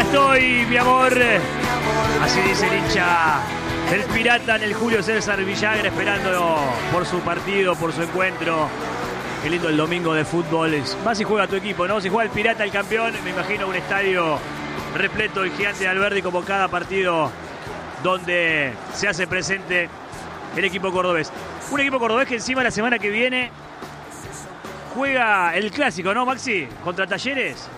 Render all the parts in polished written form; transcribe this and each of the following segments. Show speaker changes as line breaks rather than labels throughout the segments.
estoy, mi amor. Así dice el hincha del Pirata en el Julio César Villagra, esperando por su partido, por su encuentro. Qué lindo el domingo de fútbol. Más si juega tu equipo, ¿no? Si juega el Pirata, el campeón, me imagino un estadio repleto, el Gigante de Alberdi, como cada partido donde se hace presente el equipo cordobés. Un equipo cordobés que encima la semana que viene juega el clásico, ¿no, Maxi? Contra Talleres.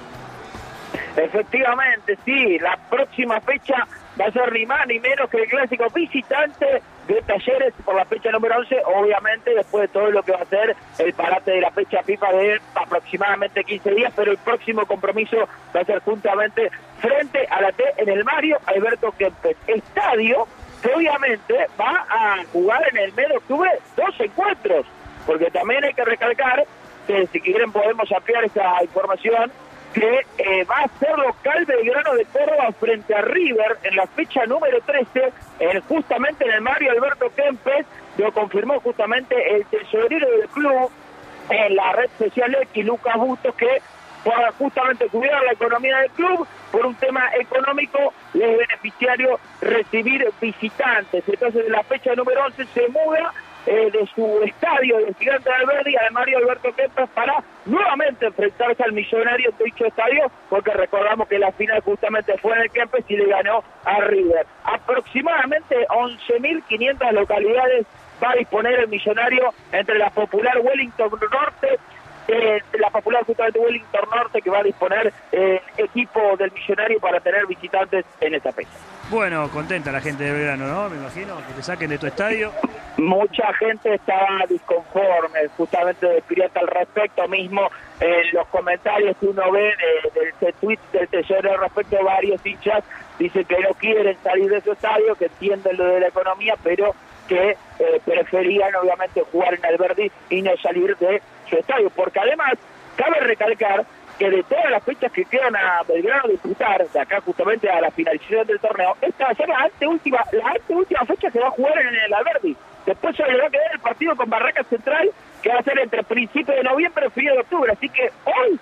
Efectivamente, sí. La próxima fecha va a ser ni más ni menos que el clásico visitante de Talleres por la fecha número 11, obviamente después de todo lo que va a ser el parate de la fecha FIFA de aproximadamente 15 días, pero el próximo compromiso va a ser juntamente frente a la T en el Mario Alberto Kempes, estadio que obviamente va a jugar en el mes de octubre 2 encuentros, porque también hay que recalcar que si quieren podemos ampliar esta información, que va a ser local Belgrano de Córdoba frente a River en la fecha número 13, justamente en el Mario Alberto Kempes. Lo confirmó justamente el tesorero del club en la red social X, Lucas Bustos, que para justamente cuidar la economía del club, por un tema económico, les es beneficiario recibir visitantes. Entonces, en la fecha número 11 se muda de su estadio del Gigante de Alberdi al Mario Alberto Kempes para nuevamente enfrentarse al Millonario de dicho estadio, porque recordamos que la final justamente fue en el Kempes y le ganó a River. Aproximadamente 11.500 localidades va a disponer el Millonario entre la popular Wellington Norte, la popular justamente Wellington Norte, que va a disponer el equipo del Millonario para tener visitantes en esta fecha.
Bueno, contenta la gente de Belgrano, ¿no? Me imagino que te saquen de tu estadio.
Mucha gente estaba disconforme justamente de Pirata al respecto, mismo en los comentarios que uno ve del tweet del tesorero respecto a varios hinchas, dicen que no quieren salir de su estadio, que entienden lo de la economía, pero que preferían obviamente jugar en Alberdi y no salir de su estadio, porque además cabe recalcar que de todas las fechas que quedan a Belgrano disputar, de acá justamente a la finalización del torneo, esta va a ser la anteúltima fecha que va a jugar en el Alberdi. Después se le va a quedar el partido con Barraca Central, que va a ser entre principios de noviembre y fines de octubre. Así que hoy,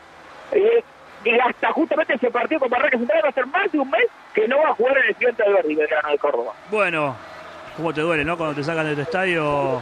y hasta justamente ese partido con Barraca Central, va a ser más de un mes que no va a jugar en el Gigante de Alberdi, Belgrano de Córdoba.
Bueno, ¿cómo te duele, no? Cuando te sacan de tu estadio,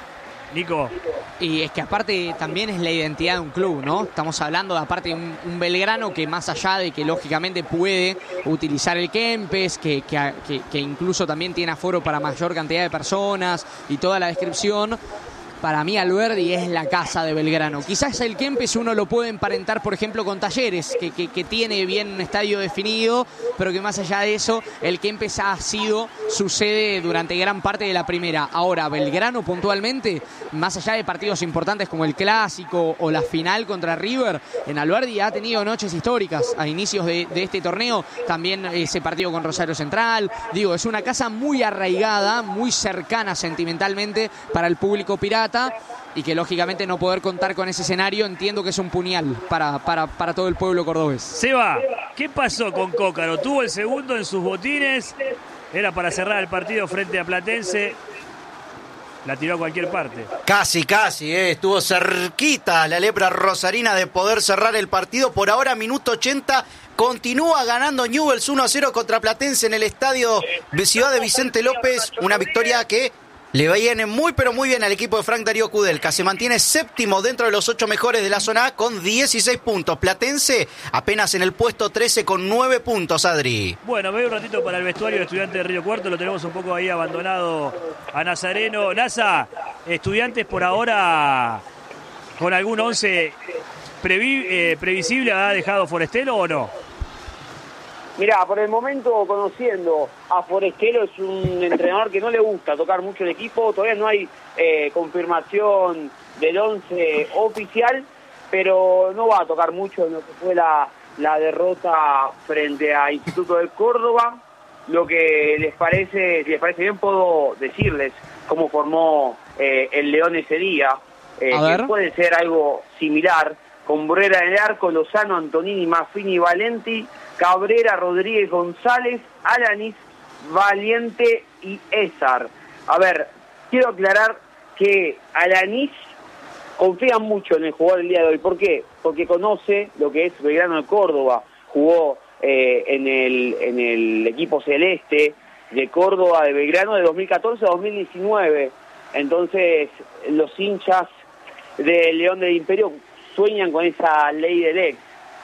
Nico.
Y es que aparte también es la identidad de un club, ¿no? Estamos hablando de aparte de un Belgrano que más allá de que lógicamente puede utilizar el Kempes, que incluso también tiene aforo para mayor cantidad de personas y toda la descripción. Para mí Alberdi es la casa de Belgrano. Quizás el Kempes uno lo puede emparentar, por ejemplo, con Talleres, que tiene bien un estadio definido, pero que más allá de eso, el Kempes ha sido su sede durante gran parte de la primera. Ahora, Belgrano puntualmente, más allá de partidos importantes como el Clásico o la final contra River, en Alberdi ha tenido noches históricas a inicios de este torneo. También ese partido con Rosario Central. Digo, es una casa muy arraigada, muy cercana sentimentalmente para el público pirata, y que lógicamente no poder contar con ese escenario entiendo que es un puñal para todo el pueblo cordobés.
Seba, ¿qué pasó con Cócaro? Tuvo el segundo en sus botines, era para cerrar el partido frente a Platense, la tiró a cualquier parte.
Casi, estuvo cerquita la lepra rosarina de poder cerrar el partido. Por ahora, minuto 80, continúa ganando Newell's 1-0 contra Platense en el estadio de Ciudad de Vicente López, una victoria que le viene muy pero muy bien al equipo de Frank Darío Kudelka. Se mantiene séptimo dentro de los 8 mejores de la zona A con 16 puntos. Platense apenas en el puesto 13 con 9 puntos, Adri.
Bueno, me voy un ratito para el vestuario de Estudiantes de Río Cuarto. Lo tenemos un poco ahí abandonado a Nazareno. Nasa, Estudiantes por ahora con algún 11 previsible, ¿ha dejado Forestelo o no?
Mirá, por el momento, conociendo a Forestelo, es un entrenador que no le gusta tocar mucho el equipo. Todavía no hay confirmación del 11 oficial, pero no va a tocar mucho en lo que fue la derrota frente a Instituto de Córdoba. Lo que les parece, si les parece bien, puedo decirles cómo formó el León ese día, que puede ser algo similar, con Borrera en el arco, Lozano, Antonini, Maffini, Valenti, Cabrera, Rodríguez, González, Alanis, Valiente y Ezar. A ver, quiero aclarar que Alanis confía mucho en el jugador del día de hoy. ¿Por qué? Porque conoce lo que es Belgrano de Córdoba. Jugó en el equipo celeste de Córdoba, de Belgrano, de 2014 a 2019. Entonces, los hinchas del León del Imperio sueñan con esa ley del ex.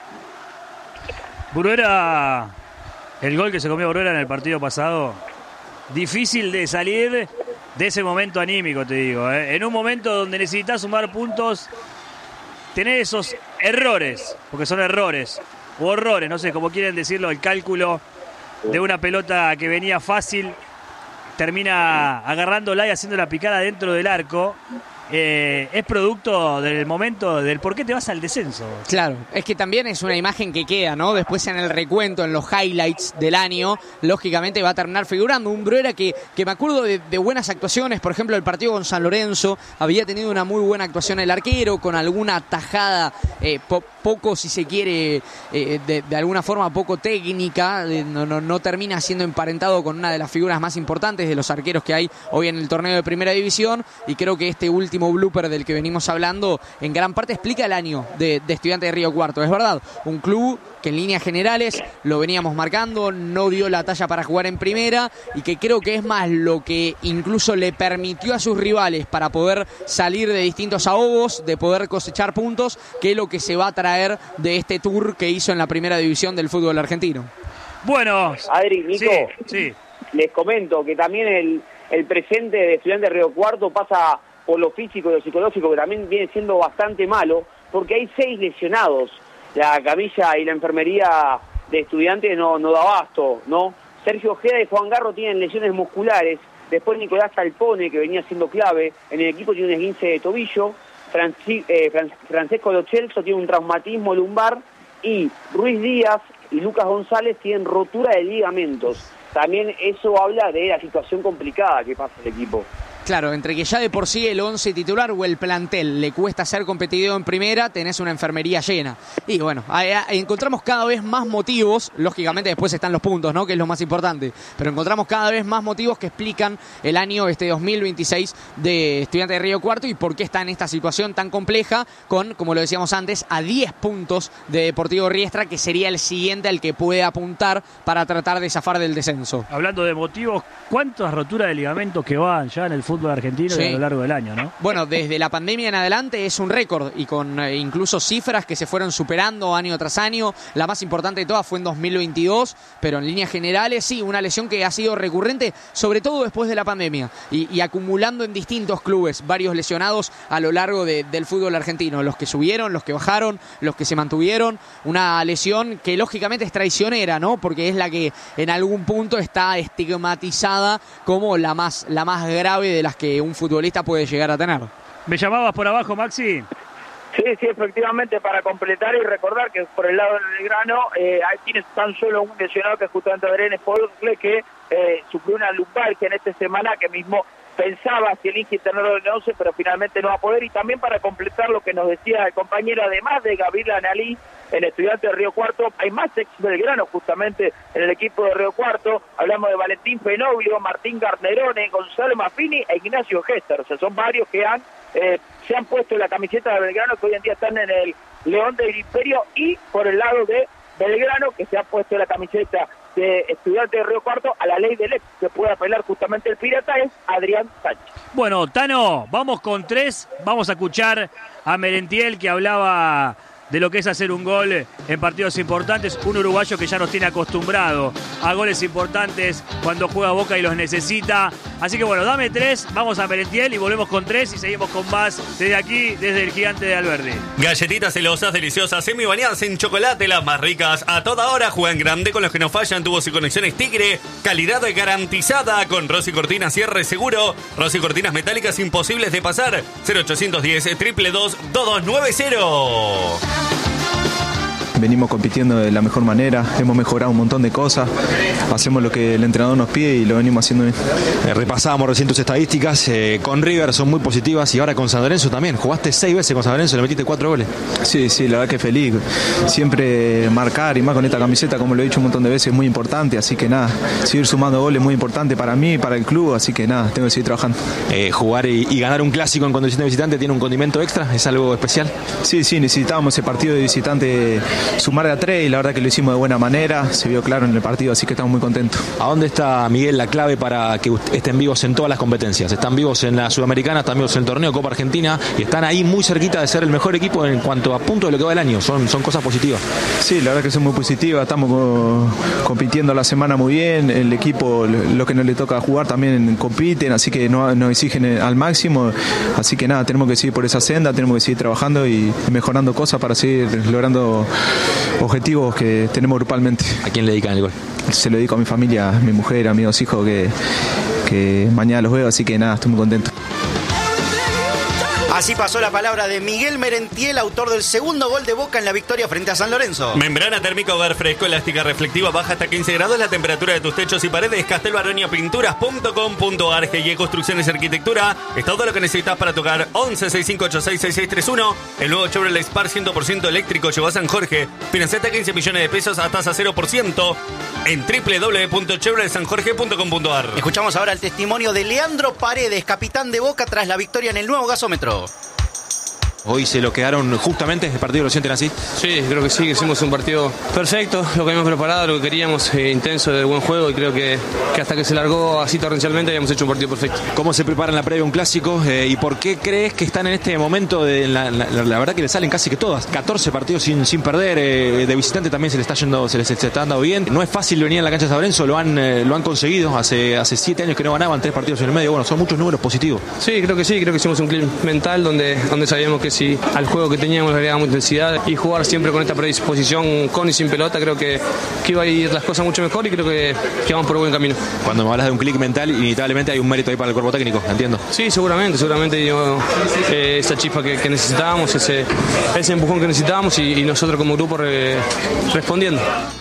Bruera, el gol que se comió Bruera en el partido pasado, difícil de salir de ese momento anímico, te digo. En un momento donde necesitas sumar puntos, tener esos errores, porque son errores, o horrores, no sé, como quieren decirlo, el cálculo de una pelota que venía fácil, termina agarrándola y haciendo la picada dentro del arco. Es producto del momento del por qué te vas al descenso.
Claro, es que también es una imagen que queda, ¿no? Después en el recuento, en los highlights del año, lógicamente va a terminar figurando un Bruera que me acuerdo de buenas actuaciones. Por ejemplo, el partido con San Lorenzo había tenido una muy buena actuación el arquero, con alguna tajada poco, si se quiere, de alguna forma poco técnica. No termina siendo emparentado con una de las figuras más importantes de los arqueros que hay hoy en el torneo de Primera División, y creo que este último blooper del que venimos hablando en gran parte explica el año de Estudiantes de Río Cuarto. Es verdad, un club que en líneas generales lo veníamos marcando, no dio la talla para jugar en primera, y que creo que es más lo que incluso le permitió a sus rivales para poder salir de distintos ahogos, de poder cosechar puntos, que lo que se va a traer de este tour que hizo en la Primera División del fútbol argentino.
Bueno,
Adri, Nico,
sí.
Les comento que también el presente de Estudiantes de Río Cuarto pasa por lo físico y lo psicológico, que también viene siendo bastante malo, porque hay 6 lesionados. La camilla y la enfermería de Estudiantes no da abasto, ¿no? Sergio Ojeda y Juan Garro tienen lesiones musculares. Después Nicolás Alpone, que venía siendo clave en el equipo, tiene un esguince de tobillo. Francesco Lo Celso tiene un traumatismo lumbar. Y Ruiz Díaz y Lucas González tienen rotura de ligamentos. También eso habla de la situación complicada que pasa el equipo.
Claro, entre que ya de por sí el 11 titular o el plantel le cuesta ser competitivo en primera, tenés una enfermería llena. Y bueno, encontramos cada vez más motivos, lógicamente después están los puntos, ¿no? Que es lo más importante, pero encontramos cada vez más motivos que explican el año 2026 de Estudiantes de Río Cuarto y por qué está en esta situación tan compleja, con, como lo decíamos antes, a 10 puntos de Deportivo Riestra, que sería el siguiente al que puede apuntar para tratar de zafar del descenso.
Hablando de motivos, ¿cuántas roturas de ligamentos que van ya en el fútbol argentino y a lo largo del año, ¿no?
Bueno, desde la pandemia en adelante es un récord, y con incluso cifras que se fueron superando año tras año. La más importante de todas fue en 2022, pero en líneas generales sí, una lesión que ha sido recurrente, sobre todo después de la pandemia, y acumulando en distintos clubes varios lesionados a lo largo del fútbol argentino, los que subieron, los que bajaron, los que se mantuvieron. Una lesión que lógicamente es traicionera, ¿no? Porque es la que en algún punto está estigmatizada como la más grave de las que un futbolista puede llegar a tener.
¿Me llamabas por abajo, Maxi?
Sí, efectivamente, para completar y recordar que por el lado del Belgrano hay quienes tan solo un lesionado, que es justamente Adrián Spogle, que sufrió una lumbar que en esta semana que mismo pensaba si elige tenerlo en el 11, pero finalmente no va a poder. Y también para completar lo que nos decía el compañero, además de Gabriel Analí en Estudiantes de Río Cuarto, hay más ex Belgrano justamente en el equipo de Río Cuarto. Hablamos de Valentín Fenoglio, Martín Garnerone, Gonzalo Maffini e Ignacio Gester. O sea, son varios que se han puesto la camiseta de Belgrano, que hoy en día están en el León del Imperio. Y por el lado de Belgrano, que se ha puesto la camiseta de Estudiantes de Río Cuarto, a la ley del ex que puede apelar justamente el Pirata, es Adrián Sánchez.
Bueno, Tano, vamos con 3. Vamos a escuchar a Merentiel, que hablaba de lo que es hacer un gol en partidos importantes. Un uruguayo que ya nos tiene acostumbrado a goles importantes cuando juega Boca y los necesita. Así que bueno, dame 3, vamos a Merentiel y volvemos con 3 y seguimos con más desde aquí, desde el Gigante de Alberdi.
Galletitas celosas, deliciosas, semi-bañadas en chocolate, las más ricas. A toda hora juegan grande con los que no fallan. Tubos y conexiones Tigre, calidad garantizada con Rossi Cortinas, cierre seguro. Rossi Cortinas metálicas imposibles de pasar. 0810 222 2290.
Venimos compitiendo de la mejor manera, hemos mejorado un montón de cosas, hacemos lo que el entrenador nos pide y lo venimos haciendo bien.
Repasábamos recién tus estadísticas, con River son muy positivas y ahora con San Lorenzo también. Jugaste 6 veces con San Lorenzo y le metiste 4 goles.
Sí, la verdad que feliz. Siempre marcar y más con esta camiseta, como lo he dicho un montón de veces, es muy importante, así que nada, seguir sumando goles es muy importante para mí y para el club, así que nada, tengo que seguir trabajando.
Jugar y ganar un clásico en condición de visitante tiene un condimento extra, ¿es algo especial?
Sí, necesitábamos ese partido de visitante sumar de a 3 y la verdad que lo hicimos de buena manera, se vio claro en el partido, así que estamos muy contentos.
¿A dónde está, Miguel, la clave para que estén vivos en todas las competencias? Están vivos en la Sudamericana, están vivos en el torneo Copa Argentina y están ahí muy cerquita de ser el mejor equipo en cuanto a punto de lo que va el año. Son cosas positivas.
Sí, la verdad que son muy positivas, estamos compitiendo la semana muy bien, el equipo, lo que nos le toca jugar también compiten, así que nos exigen al máximo, así que nada, tenemos que seguir por esa senda, tenemos que seguir trabajando y mejorando cosas para seguir logrando objetivos que tenemos grupalmente.
¿A quién le dedican el gol?
Se lo dedico a mi familia, a mi mujer, a mis 2 hijos que mañana los veo, así que nada, estoy muy contento.
Así pasó la palabra de Miguel Merentiel, autor del segundo gol de Boca en la victoria frente a San Lorenzo.
Membrana térmica hogar fresco, elástica reflectiva, baja hasta 15 grados la temperatura de tus techos y paredes. castelbaroñapinturas.com.ar. GIE Construcciones y Arquitectura. Es todo lo que necesitas para tocar. 11-6586-6631. El nuevo Chevrolet Spark 100% eléctrico llegó a San Jorge. Financia hasta 15 millones de pesos a tasa 0% en www.chevroletsanjorge.com.ar.
Escuchamos ahora el testimonio de Leandro Paredes, capitán de Boca tras la victoria en el nuevo gasómetro.
Hoy se lo quedaron justamente, el partido lo sienten así.
Sí, creo que sí, que hicimos un partido perfecto, lo que habíamos preparado, lo que queríamos, intenso, de buen juego, y creo que hasta que se largó así torrencialmente habíamos hecho un partido perfecto.
¿Cómo se prepara en la previa un clásico y por qué crees que están en este momento? La verdad que le salen casi que todas, 14 partidos sin perder, de visitante también se les está dando bien. No es fácil venir a la cancha de San Lorenzo, lo han conseguido, hace 7 años que no ganaban 3 partidos en el medio, bueno, son muchos números positivos.
Sí, creo que hicimos un clip mental donde sabíamos que si al juego que teníamos le agregamos intensidad y jugar siempre con esta predisposición con y sin pelota, creo que iba a ir las cosas mucho mejor y creo que vamos por buen camino.
Cuando me hablas de un clic mental, inevitablemente hay un mérito ahí para el cuerpo técnico, entiendo.
Sí, seguramente dio esa chispa que necesitábamos, ese empujón que necesitábamos y nosotros como grupo respondiendo.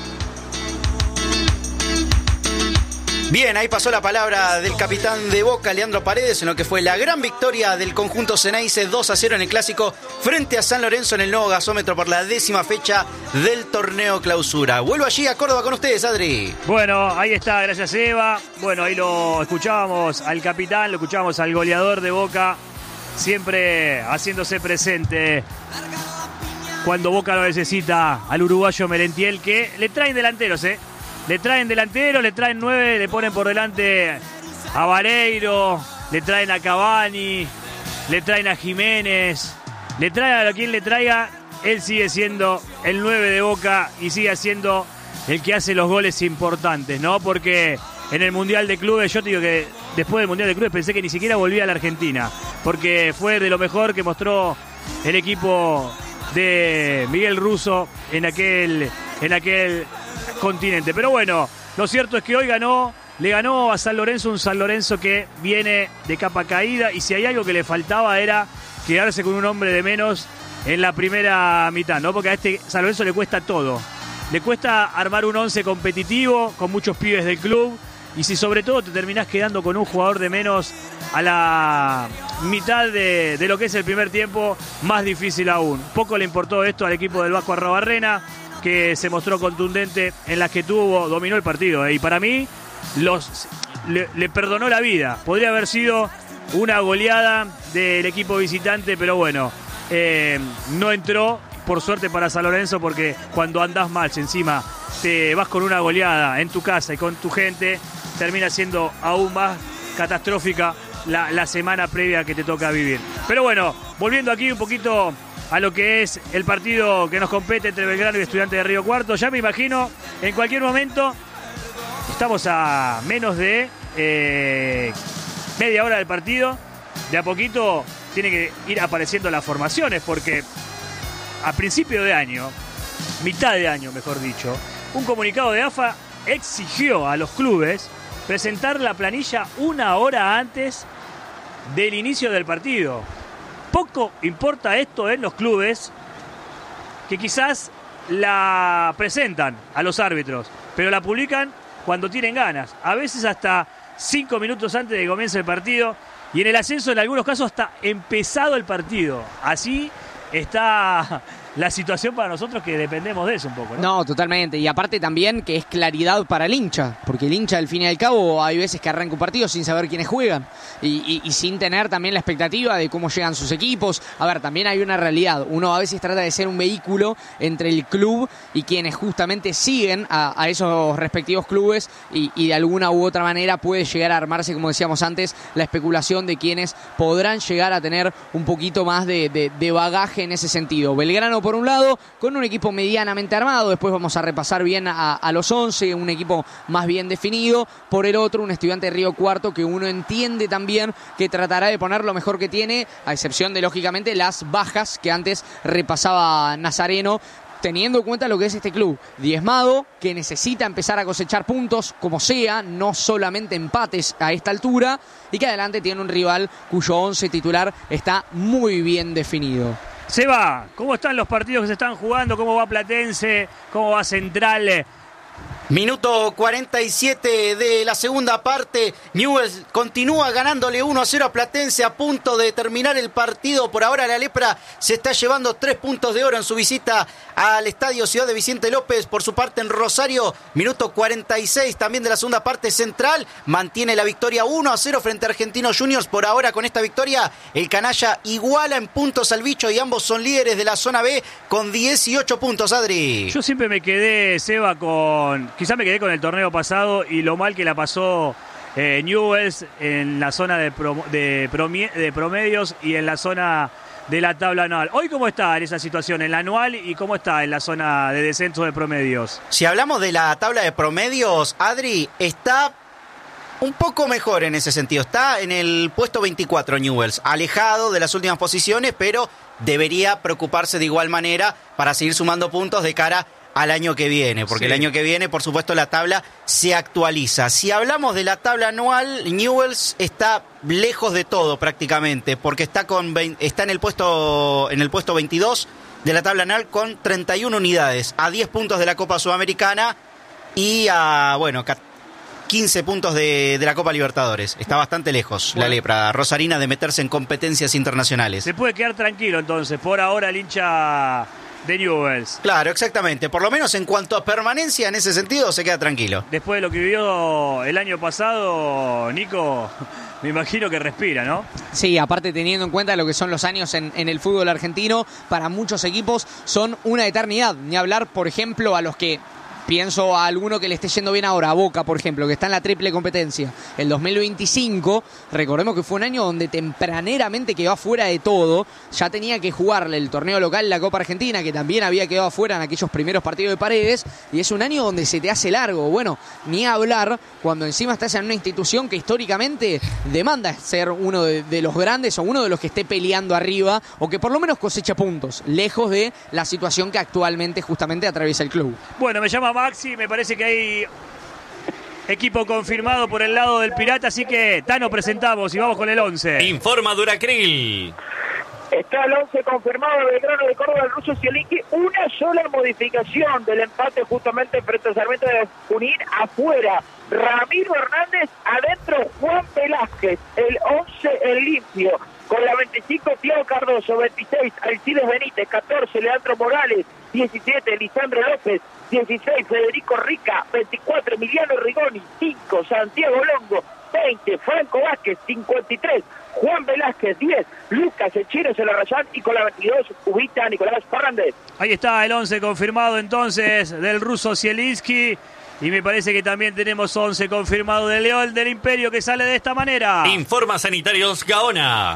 Bien, ahí pasó la palabra del capitán de Boca, Leandro Paredes, en lo que fue la gran victoria del conjunto Ceneice 2-0 en el clásico frente a San Lorenzo en el nuevo gasómetro por la 10ª fecha del torneo clausura. Vuelvo allí a Córdoba con ustedes, Adri.
Bueno, ahí está, gracias Eva. Bueno, ahí lo escuchábamos al capitán, lo escuchábamos al goleador de Boca, siempre haciéndose presente cuando Boca lo necesita, al uruguayo Merentiel, que le traen delanteros, Le traen 9, le ponen por delante a Vareiro, le traen a Cavani, le traen a Jiménez, le traen a quien le traiga, él sigue siendo el 9 de Boca y sigue siendo el que hace los goles importantes, ¿no? Porque en el Mundial de Clubes, yo te digo que después del Mundial de Clubes pensé que ni siquiera volvía a la Argentina, porque fue de lo mejor que mostró el equipo de Miguel Russo en aquel continente. Pero bueno, lo cierto es que hoy le ganó a San Lorenzo, un San Lorenzo que viene de capa caída, y si hay algo que le faltaba era quedarse con un hombre de menos en la primera mitad, ¿no? Porque a este San Lorenzo le cuesta todo. Le cuesta armar un 11 competitivo con muchos pibes del club, y si sobre todo te terminás quedando con un jugador de menos a la mitad de lo que es el primer tiempo, más difícil aún. Poco le importó esto al equipo del Vasco Arrobarrena, que se mostró contundente en las que dominó el partido. Y para mí, le perdonó la vida. Podría haber sido una goleada del equipo visitante, pero bueno, no entró, por suerte para San Lorenzo, porque cuando andás mal, encima te vas con una goleada en tu casa y con tu gente, termina siendo aún más catastrófica la semana previa que te toca vivir. Pero bueno, volviendo aquí un poquito a lo que es el partido que nos compete entre Belgrano y Estudiantes de Río Cuarto. Ya me imagino, en cualquier momento, estamos a menos de media hora del partido. De a poquito tienen que ir apareciendo las formaciones, porque a principio de año, mitad de año mejor dicho, un comunicado de AFA exigió a los clubes presentar la planilla 1 hora antes del inicio del partido. Poco importa esto en los clubes, que quizás la presentan a los árbitros, pero la publican cuando tienen ganas, a veces hasta 5 minutos antes de que comience el partido, y en el ascenso en algunos casos hasta empezado el partido. Así está la situación para nosotros que dependemos de eso un poco, ¿no?
No, totalmente. Y aparte también que es claridad para el hincha, porque el hincha al fin y al cabo hay veces que arranca un partido sin saber quiénes juegan y sin tener también la expectativa de cómo llegan sus equipos. A ver, también hay una realidad. Uno a veces trata de ser un vehículo entre el club y quienes justamente siguen a esos respectivos clubes y de alguna u otra manera puede llegar a armarse, como decíamos antes, la especulación de quienes podrán llegar a tener un poquito más de bagaje en ese sentido. Belgrano por un lado, con un equipo medianamente armado, después vamos a repasar bien a los 11, un equipo más bien definido, por el otro un Estudiante de Río Cuarto que uno entiende también que tratará de poner lo mejor que tiene, a excepción de lógicamente las bajas que antes repasaba Nazareno, teniendo en cuenta lo que es este club diezmado, que necesita empezar a cosechar puntos como sea, no solamente empates a esta altura, y que adelante tiene un rival cuyo 11 titular está muy bien definido.
Seba, ¿cómo están los partidos que se están jugando? ¿Cómo va Platense? ¿Cómo va Central?
Minuto 47 de la segunda parte. Newell's continúa ganándole 1-0 a Platense, a punto de terminar el partido. Por ahora la Lepra se está llevando 3 puntos de oro en su visita al estadio Ciudad de Vicente López. Por su parte en Rosario, minuto 46 también de la segunda parte. Central mantiene la victoria 1-0 frente a Argentinos Juniors. Por ahora con esta victoria el canalla iguala en puntos al Bicho y ambos son líderes de la zona B con 18 puntos, Adri.
Yo siempre me quedé, Seba, quizá me quedé con el torneo pasado y lo mal que la pasó Newell's en la zona de promedios y en la zona de la tabla anual. ¿Hoy cómo está en esa situación, en la anual, y cómo está en la zona de descenso de promedios?
Si hablamos de la tabla de promedios, Adri, está un poco mejor en ese sentido. Está en el puesto 24 Newell's, alejado de las últimas posiciones, pero debería preocuparse de igual manera para seguir sumando puntos de cara al año que viene, porque sí, el año que viene, por supuesto, la tabla se actualiza. Si hablamos de la tabla anual, Newell's está lejos de todo prácticamente, porque está en el puesto 22 de la tabla anual con 31 unidades, a 10 puntos de la Copa Sudamericana y a 15 puntos de la Copa Libertadores. Está bastante lejos la Lepra rosarina de meterse en competencias internacionales.
Se puede quedar tranquilo entonces, por ahora el hincha de Newell's.
Claro, exactamente. Por lo menos en cuanto a permanencia, en ese sentido, se queda tranquilo.
Después de lo que vivió el año pasado, Nico, me imagino que respira, ¿no?
Sí, aparte teniendo en cuenta lo que son los años en el fútbol argentino, para muchos equipos son una eternidad. Ni hablar, por ejemplo, a los que... Pienso a alguno que le esté yendo bien ahora, a Boca, por ejemplo, que está en la triple competencia. El 2025, recordemos que fue un año donde tempraneramente quedó afuera de todo. Ya tenía que jugarle el torneo local, la Copa Argentina, que también había quedado afuera en aquellos primeros partidos de Paredes. Y es un año donde se te hace largo. Bueno, ni hablar cuando encima estás en una institución que históricamente demanda ser uno de los grandes o uno de los que esté peleando arriba o que por lo menos cosecha puntos, lejos de la situación que actualmente justamente atraviesa el club.
Bueno, me llama Maxi, me parece que hay equipo confirmado por el lado del Pirata, así que Tano, presentamos y vamos con el 11.
Informa Duracril.
Está el 11 confirmado de Belgrano de Córdoba, el ruso Zielinski. Una sola modificación del empate justamente frente a Sarmiento de Junín, afuera Ramiro Hernández, adentro Juan Velázquez, el 11 el limpio. Con la 25, Tiago Cardoso, 26, Alcides Benítez, 14, Leandro Morales, 17, Lisandro López, 16, Federico Rica, 24, Emiliano Rigoni, 5, Santiago Longo, 20, Franco Vázquez, 53, Juan Velázquez, 10, Lucas Echiro Celarrayán y con la 22, Ubita Nicolás Fernández.
Ahí está el 11 confirmado entonces del ruso Zielinski. Y me parece que también tenemos 11 confirmado de León del Imperio, que sale de esta manera.
Informa Sanitarios Gaona.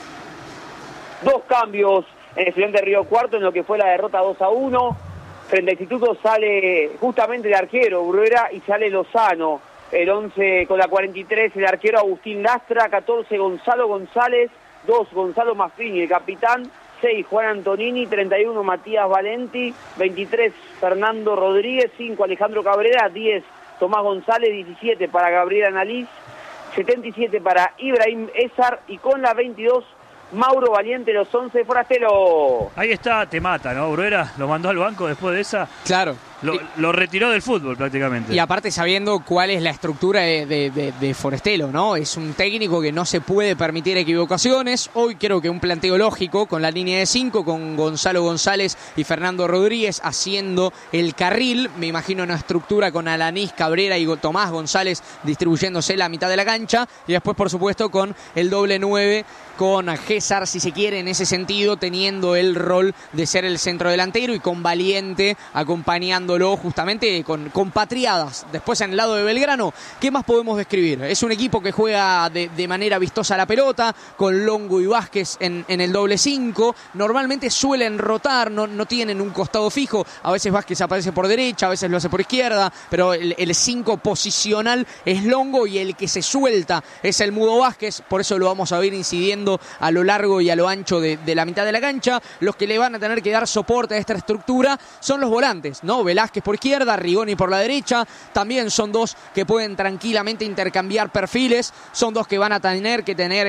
2 cambios en Estudiante de Río Cuarto en lo que fue la derrota 2-1. Frente a Instituto sale justamente el arquero Bruera y sale Lozano. El 11 con la 43 el arquero Agustín Lastra, 14 Gonzalo González, 2 Gonzalo Maffini, el capitán, 6 Juan Antonini, 31 Matías Valenti, 23 Fernando Rodríguez, 5 Alejandro Cabrera, 10 Tomás González, 17 para Gabriel Analiz, 77 para Ibrahim Ezar y con la 22 Mauro Valiente, los 11 Forastero.
Ahí está, te mata, ¿no, Bruera? ¿Lo mandó al banco después de esa?
Claro.
lo retiró del fútbol prácticamente.
Y aparte sabiendo cuál es la estructura de Forestelo, ¿no? Es un técnico que no se puede permitir equivocaciones. Hoy creo que un planteo lógico con la línea de 5, con Gonzalo González y Fernando Rodríguez haciendo el carril. Me imagino una estructura con Alanís, Cabrera y Tomás González distribuyéndose la mitad de la cancha. Y después, por supuesto, con el doble 9, con Gésar, si se quiere, en ese sentido, teniendo el rol de ser el centro delantero y con Valiente acompañándolo justamente con patriadas. Después en el lado de Belgrano, ¿qué más podemos describir? Es un equipo que juega de manera vistosa la pelota, con Longo y Vázquez en el doble 5. Normalmente suelen rotar, no tienen un costado fijo. A veces Vázquez aparece por derecha, a veces lo hace por izquierda, pero el 5 posicional es Longo y el que se suelta es el Mudo Vázquez. Por eso lo vamos a ver incidiendo a lo largo y a lo ancho de la mitad de la cancha. Los que le van a tener que dar soporte a esta estructura son los volantes, ¿no? Velázquez por izquierda, Rigoni por la derecha. También son dos que pueden tranquilamente intercambiar perfiles. Son dos que van a tener que tener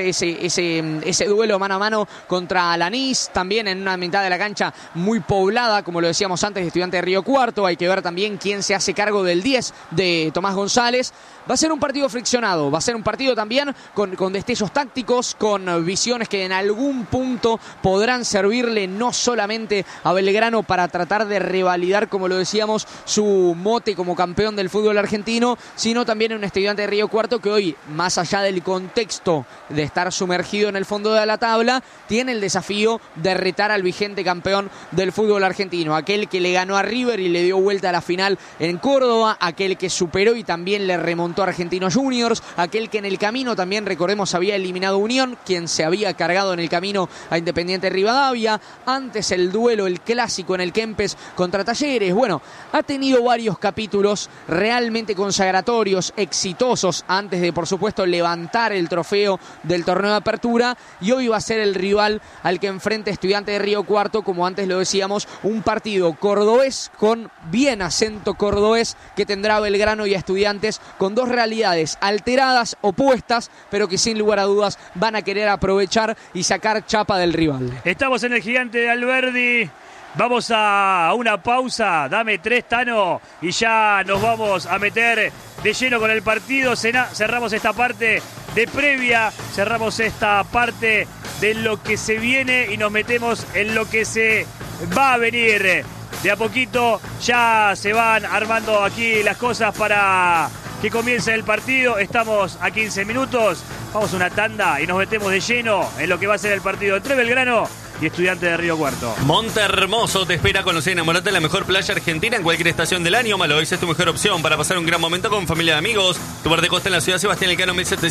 ese duelo mano a mano contra Alanís. También en una mitad de la cancha muy poblada, como lo decíamos antes, de Estudiantes de Río Cuarto. Hay que ver también quién se hace cargo del 10 de Tomás González. Va a ser un partido friccionado, va a ser un partido también con destellos tácticos, con visiones que en algún punto podrán servirle no solamente a Belgrano para tratar de revalidar, como lo decíamos, su mote como campeón del fútbol argentino, sino también en un Estudiante de Río Cuarto que hoy, más allá del contexto de estar sumergido en el fondo de la tabla, tiene el desafío de retar al vigente campeón del fútbol argentino, aquel que le ganó a River y le dio vuelta a la final en Córdoba, aquel que superó y también le remontó a Argentinos Juniors, aquel que en el camino también, recordemos, había eliminado a Unión, quien se había cargado en el camino a Independiente Rivadavia, antes el duelo, el clásico en el Kempes contra Talleres. Bueno, ha tenido varios capítulos realmente consagratorios, exitosos, antes de, por supuesto, levantar el trofeo del torneo de apertura, y hoy va a ser el rival al que enfrenta Estudiante de Río Cuarto, como antes lo decíamos, un partido cordobés con bien acento cordobés que tendrá Belgrano y Estudiantes, con dos realidades alteradas, opuestas, pero que sin lugar a dudas van a querer aprovechar y sacar chapa del rival.
Estamos en el Gigante de Alberdi. Vamos a una pausa. Dame 3, Tano, y ya nos vamos a meter de lleno con el partido. Cerramos esta parte de previa, cerramos esta parte de lo que se viene y nos metemos en lo que se va a venir. De a poquito ya se van armando aquí las cosas para que comience el partido. Estamos a 15 minutos. Vamos a una tanda y nos metemos de lleno en lo que va a ser el partido entre Belgrano y Estudiante de Río Cuarto.
Montehermoso te espera conocer y enamorarte de la mejor playa argentina en cualquier estación del año. Malois es tu mejor opción para pasar un gran momento con familia y amigos. Tu bar de costa en la ciudad Sebastián Elcano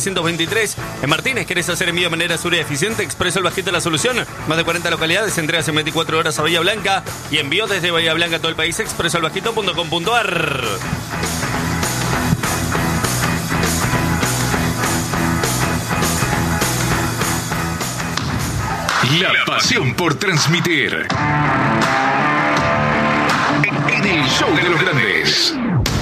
1723. En Martínez, ¿querés hacer envío de manera segura y eficiente? Expreso el Bajito la solución. Más de 40 localidades, entregas en 24 horas a Bahía Blanca y envío desde Bahía Blanca a todo el país. expresoalbajito.com.ar.
La pasión por transmitir. En el show de los grandes.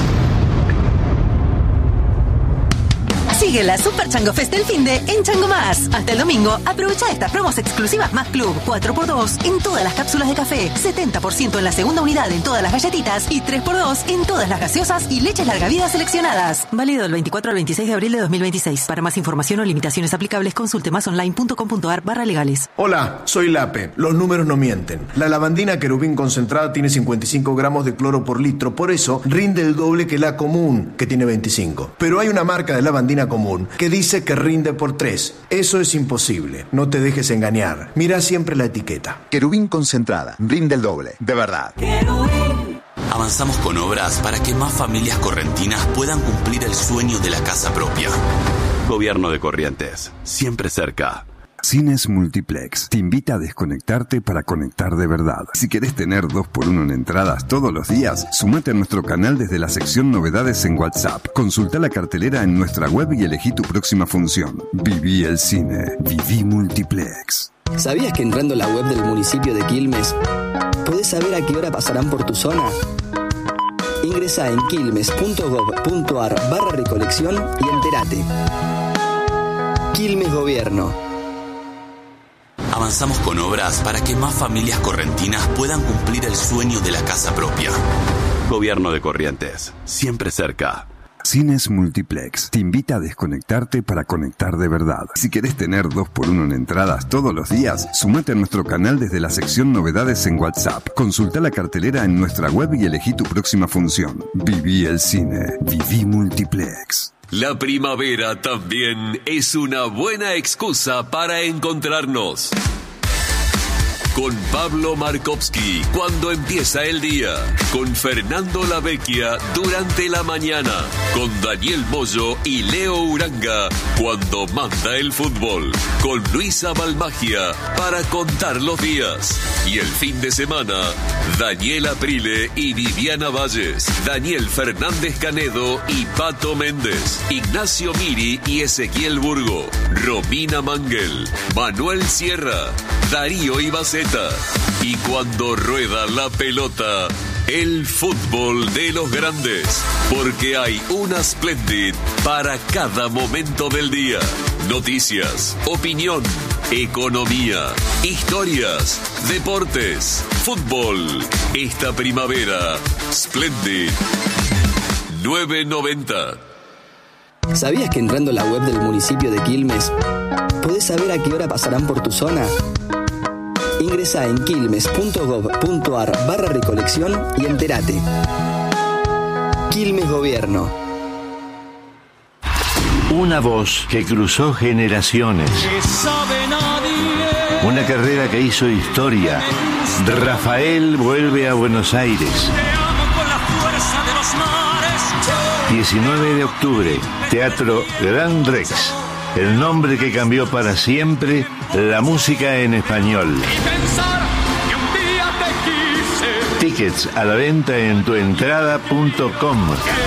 Sigue la Super Chango Fest del finde en Chango Más. Hasta el domingo, aprovecha estas promos exclusivas más club. 4x2 en todas las cápsulas de café, 70% en la segunda unidad en todas las galletitas y 3x2 en todas las gaseosas y leches larga vida seleccionadas. Válido del 24 al 26 de abril de 2026. Para más información o limitaciones aplicables, consulte masonline.com.ar/legales.
Hola, soy Lape. Los números no mienten. La lavandina Querubín concentrada tiene 55 gramos de cloro por litro, por eso rinde el doble que la común, que tiene 25. Pero hay una marca de lavandina común que dice que rinde por 3. Eso es imposible. No te dejes engañar. Mira siempre la etiqueta.
Querubín concentrada. Rinde el doble. De verdad. Querubín.
Avanzamos con obras para que más familias correntinas puedan cumplir el sueño de la casa propia. Gobierno de Corrientes. Siempre cerca.
Cines Multiplex te invita a desconectarte para conectar de verdad. Si querés tener 2x1 en entradas todos los días, sumate a nuestro canal desde la sección Novedades en WhatsApp. Consulta la cartelera en nuestra web y elegí tu próxima función. Viví el cine. Viví Multiplex.
¿Sabías que entrando a la web del municipio de Quilmes podés saber a qué hora pasarán por tu zona? Ingresá en quilmes.gov.ar/recolección y entérate. Quilmes Gobierno.
Avanzamos con obras para que más familias correntinas puedan cumplir el sueño de la casa propia. Gobierno de Corrientes, siempre cerca.
Cines Multiplex te invita a desconectarte para conectar de verdad. Si querés tener 2x1 en entradas todos los días, sumate a nuestro canal desde la sección Novedades en WhatsApp. Consulta la cartelera en nuestra web y elegí tu próxima función. Viví el cine. Viví Multiplex.
La primavera también es una buena excusa para encontrarnos. Con Pablo Markovsky cuando empieza el día, con Fernando Lavecchia durante la mañana, con Daniel Moyo y Leo Uranga cuando manda el fútbol, con Luisa Balmagia para contar los días. Y el fin de semana, Daniel Aprile y Viviana Valles, Daniel Fernández Canedo y Pato Méndez, Ignacio Miri y Ezequiel Burgo, Romina Manguel, Manuel Sierra, Darío Ibaceta. Y cuando rueda la pelota, el fútbol de los grandes, porque hay una Splendid para cada momento del día. Noticias, opinión, economía, historias, deportes, fútbol. Esta primavera, Splendid 990.
¿Sabías que entrando a la web del municipio de Quilmes podés saber a qué hora pasarán por tu zona? Ingresa en quilmes.gov.ar/recolección y entérate. Quilmes Gobierno.
Una voz que cruzó generaciones. Una carrera que hizo historia. Rafael vuelve a Buenos Aires. 19 de octubre, Teatro Gran Rex. El nombre que cambió para siempre la música en español. Tickets a la venta en tuentrada.com.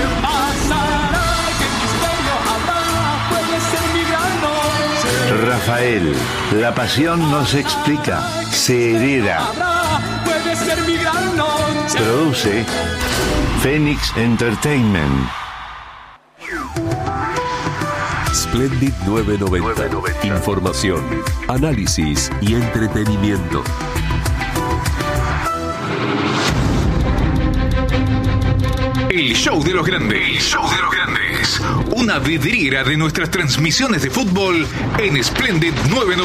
Rafael, la pasión no se explica, se hereda. Produce Phoenix Entertainment.
Splendid 990. Información, análisis y entretenimiento.
El show de los grandes. El show de los grandes. Una vidriera de nuestras transmisiones de fútbol en Splendid 990.